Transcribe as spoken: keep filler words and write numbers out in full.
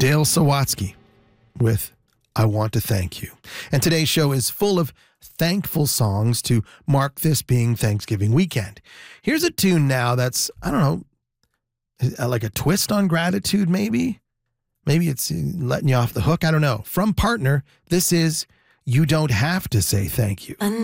Dale Sawatsky with I Want to Thank You. And today's show is full of thankful songs to mark this being Thanksgiving weekend. Here's a tune now that's, I don't know, like a twist on gratitude maybe? Maybe it's letting you off the hook. I don't know. From Partner, this is You Don't Have to Say Thank You.